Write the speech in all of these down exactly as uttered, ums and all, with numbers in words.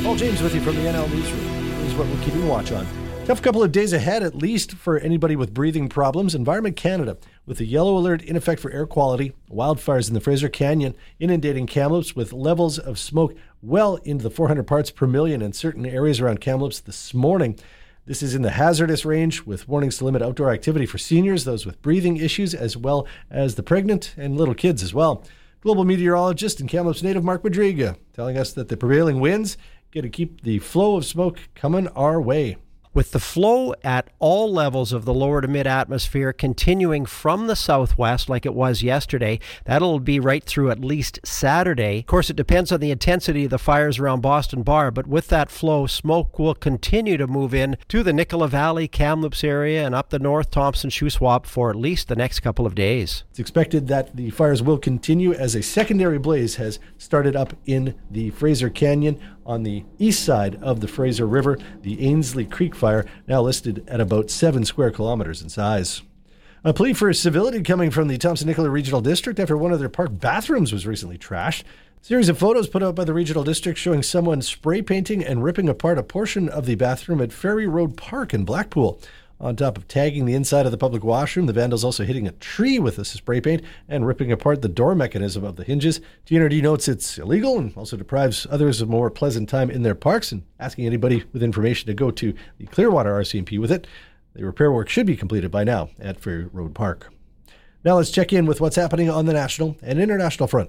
Paul James with you from the N L Newsroom. Here's what we're keeping watch on. Tough couple of days ahead, at least for anybody with breathing problems. Environment Canada, with a yellow alert in effect for air quality, wildfires in the Fraser Canyon inundating Kamloops with levels of smoke well into the four hundred parts per million in certain areas around Kamloops this morning. This is in the hazardous range, with warnings to limit outdoor activity for seniors, those with breathing issues, as well as the pregnant and little kids as well. Global meteorologist and Kamloops native Mark Madriga telling us that the prevailing winds going to keep the flow of smoke coming our way. With the flow at all levels of the lower to mid-atmosphere continuing from the southwest like it was yesterday, that'll be right through at least Saturday. Of course, it depends on the intensity of the fires around Boston Bar, but with that flow, smoke will continue to move in to the Nicola Valley, Kamloops area, and up the north Thompson Shuswap for at least the next couple of days. It's expected that the fires will continue as a secondary blaze has started up in the Fraser Canyon on the east side of the Fraser River. The Ainsley Creek fire now listed at about seven square kilometers in size. A plea for civility coming from the Thompson-Nicola Regional District after one of their park bathrooms was recently trashed. A series of photos put out by the Regional District showing someone spray painting and ripping apart a portion of the bathroom at Ferry Road Park in Blackpool. On top of tagging the inside of the public washroom, the vandals also hitting a tree with the spray paint and ripping apart the door mechanism of the hinges. T N R D notes it's illegal and also deprives others of more pleasant time in their parks, and asking anybody with information to go to the Clearwater R C M P with it. The repair work should be completed by now at Ferry Road Park. Now let's check in with what's happening on the national and international front.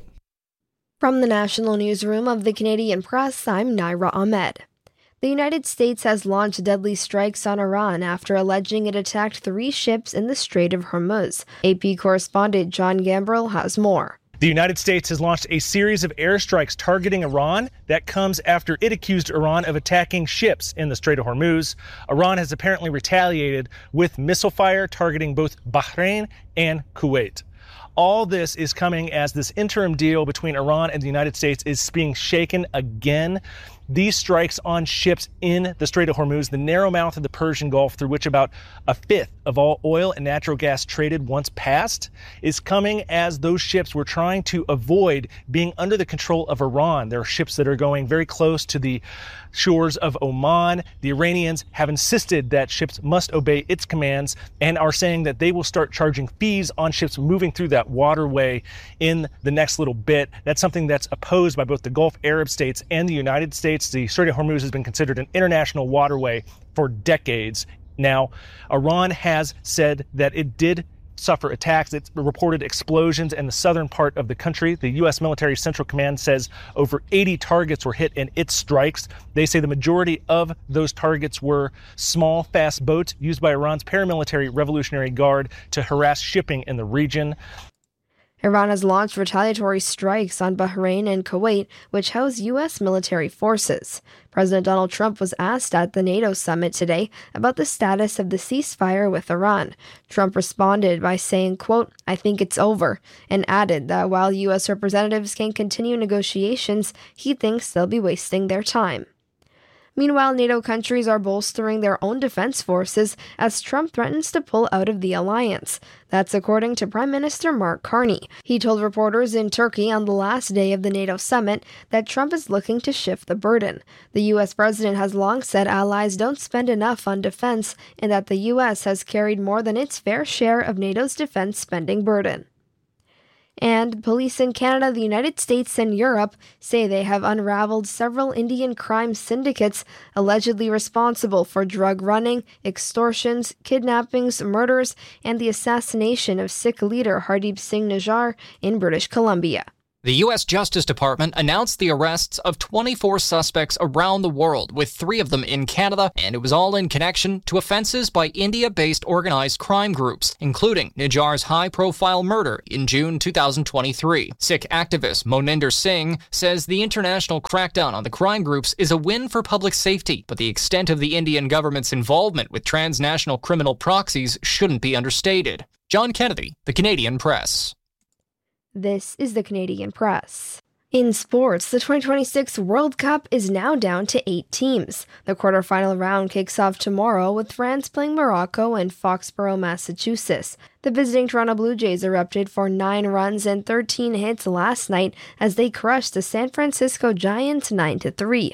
From the National Newsroom of the Canadian Press, I'm Naira Ahmed. The United States has launched deadly strikes on Iran after alleging it attacked three ships in the Strait of Hormuz. A P correspondent John Gambrill has more. The United States has launched a series of airstrikes targeting Iran. That comes after it accused Iran of attacking ships in the Strait of Hormuz. Iran has apparently retaliated with missile fire targeting both Bahrain and Kuwait. All this is coming as this interim deal between Iran and the United States is being shaken again. These strikes on ships in the Strait of Hormuz, the narrow mouth of the Persian Gulf through which about a fifth of all oil and natural gas traded once passed, is coming as those ships were trying to avoid being under the control of Iran. There are ships that are going very close to the shores of Oman. The Iranians have insisted that ships must obey its commands and are saying that they will start charging fees on ships moving through that waterway in the next little bit. That's something that's opposed by both the Gulf Arab states and the United States. The Strait of Hormuz has been considered an international waterway for decades. Now, Iran has said that it did suffer attacks. It reported explosions in the southern part of the country. The U S Military Central Command says over eighty targets were hit in its strikes. They say the majority of those targets were small, fast boats used by Iran's paramilitary Revolutionary Guard to harass shipping in the region. Iran has launched retaliatory strikes on Bahrain and Kuwait, which house U S military forces. President Donald Trump was asked at the NATO summit today about the status of the ceasefire with Iran. Trump responded by saying, quote, "I think it's over," and added that while U S representatives can continue negotiations, he thinks they'll be wasting their time. Meanwhile, NATO countries are bolstering their own defense forces as Trump threatens to pull out of the alliance. That's according to Prime Minister Mark Carney. He told reporters in Turkey on the last day of the NATO summit that Trump is looking to shift the burden. The U S president has long said allies don't spend enough on defense and that the U S has carried more than its fair share of NATO's defense spending burden. And police in Canada, the United States, and Europe say they have unraveled several Indian crime syndicates allegedly responsible for drug running, extortions, kidnappings, murders, and the assassination of Sikh leader Hardeep Singh Nijjar in British Columbia. The U S Justice Department announced the arrests of twenty-four suspects around the world, with three of them in Canada, and it was all in connection to offenses by India-based organized crime groups, including Nijjar's high-profile murder in June two thousand twenty-three. Sikh activist Moninder Singh says the international crackdown on the crime groups is a win for public safety, but the extent of the Indian government's involvement with transnational criminal proxies shouldn't be understated. John Kennedy, The Canadian Press. This is the Canadian Press. In sports, the twenty twenty-six World Cup is now down to eight teams. The quarterfinal round kicks off tomorrow with France playing Morocco in Foxborough, Massachusetts. The visiting Toronto Blue Jays erupted for nine runs and thirteen hits last night as they crushed the San Francisco Giants nine to three.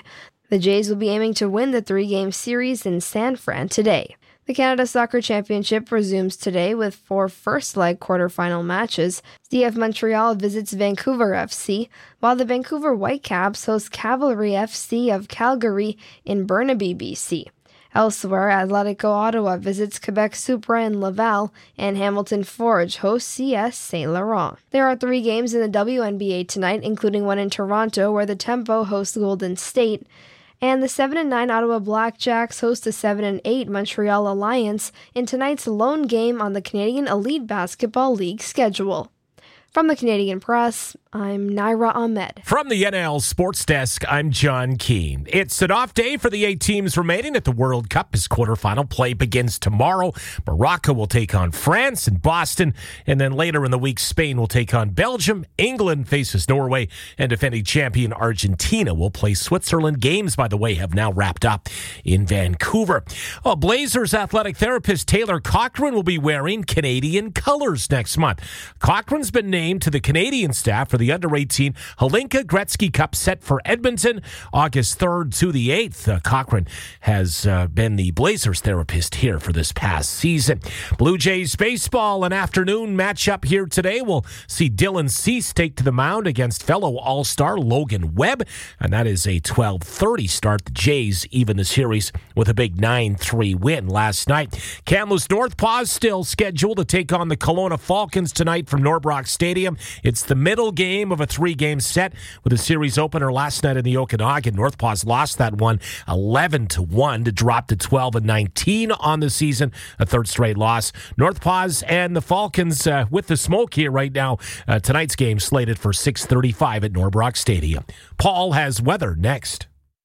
The Jays will be aiming to win the three-game series in San Fran today. The Canada Soccer Championship resumes today with four first-leg quarterfinal matches. C F Montreal visits Vancouver F C, while the Vancouver Whitecaps host Cavalry F C of Calgary in Burnaby, B C. Elsewhere, Atletico Ottawa visits Quebec Supra in Laval, and Hamilton Forge hosts C S Saint Laurent. There are three games in the W N B A tonight, including one in Toronto where the Tempo hosts Golden State, and the seven and nine Ottawa Blackjacks host the seven and eight Montreal Alliance in tonight's lone game on the Canadian Elite Basketball League schedule. From the Canadian Press, I'm Naira Ahmed. From the N L Sports Desk, I'm John Keane. It's an off day for the eight teams remaining at the World Cup as quarterfinal play begins tomorrow. Morocco will take on France and Boston, and then later in the week, Spain will take on Belgium, England faces Norway, and defending champion Argentina will play Switzerland. Games, by the way, have now wrapped up in Vancouver. Well, Blazers athletic therapist Taylor Cochran will be wearing Canadian colors next month. Cochran's been named to the Canadian staff for the under eighteen Hlinka Gretzky Cup set for Edmonton August third to the eighth. Uh, Cochran has uh, been the Blazers therapist here for this past season. Blue Jays baseball, an afternoon matchup here today. We'll see Dylan Cease take to the mound against fellow All-Star Logan Webb, and that is a twelve thirty start. The Jays even the series with a big nine three win last night. Kamloops North Paws still scheduled to take on the Kelowna Falcons tonight from Norbrook Stadium. It's the middle game of a three-game set with a series opener last night in the Okanagan. North Paws lost that one eleven to one to drop to twelve and nineteen on the season, a third straight loss. North Paws and the Falcons uh, with the smoke here right now. Uh, tonight's game slated for six thirty-five at Norbrook Stadium. Paul has weather next.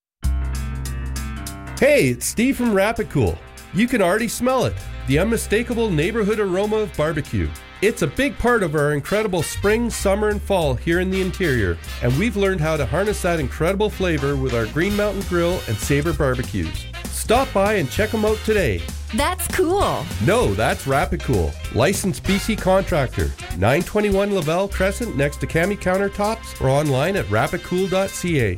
Hey, it's Steve from Rapid Cool. You can already smell it, the unmistakable neighborhood aroma of barbecue. It's a big part of our incredible spring, summer, and fall here in the interior, and we've learned how to harness that incredible flavor with our Green Mountain Grill and Sabre barbecues. Stop by and check them out today. That's cool. No, that's Rapid Cool. Licensed B C contractor. nine twenty-one Laval Crescent next to Cami Countertops or online at rapid cool dot c a.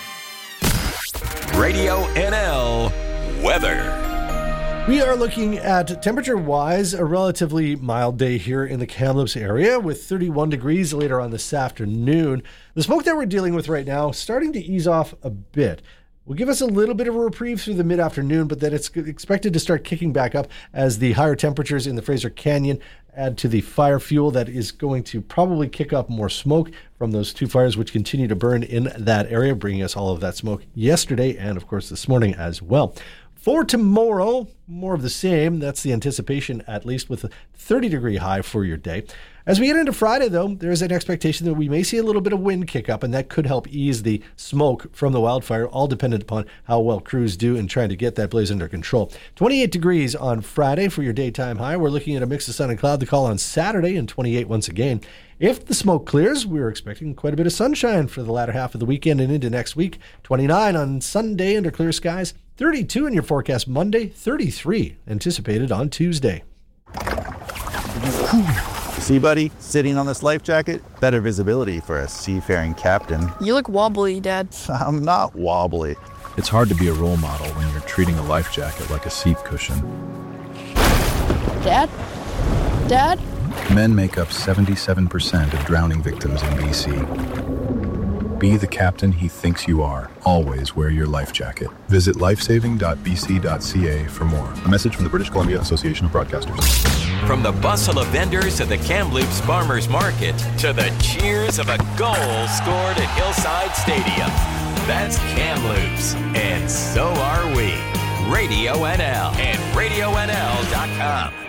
Radio N L weather. We are looking at temperature-wise a relatively mild day here in the Kamloops area with thirty-one degrees later on this afternoon. The smoke that we're dealing with right now starting to ease off a bit. Will give us a little bit of a reprieve through the mid-afternoon, but then it's expected to start kicking back up as the higher temperatures in the Fraser Canyon add to the fire fuel that is going to probably kick up more smoke from those two fires which continue to burn in that area, bringing us all of that smoke yesterday and, of course, this morning as well. For tomorrow, more of the same. That's the anticipation, at least, with a thirty degree high for your day. As we get into Friday, though, there is an expectation that we may see a little bit of wind kick up, and that could help ease the smoke from the wildfire, all dependent upon how well crews do in trying to get that blaze under control. twenty-eight degrees on Friday for your daytime high. We're looking at a mix of sun and cloud to call on Saturday, and twenty-eight once again. If the smoke clears, we're expecting quite a bit of sunshine for the latter half of the weekend and into next week. twenty-nine on Sunday under clear skies. thirty-two in your forecast Monday. thirty-three anticipated on Tuesday. See, buddy, sitting on this life jacket, better visibility for a seafaring captain. You look wobbly, Dad. I'm not wobbly. It's hard to be a role model when you're treating a life jacket like a seat cushion. Dad? Dad? Men make up seventy-seven percent of drowning victims in B C. Be the captain he thinks you are. Always wear your life jacket. Visit lifesaving dot b c dot c a for more. A message from the British Columbia Association of Broadcasters. From the bustle of vendors at the Kamloops Farmers Market to the cheers of a goal scored at Hillside Stadium. That's Kamloops, and so are we. Radio N L and radio n l dot com.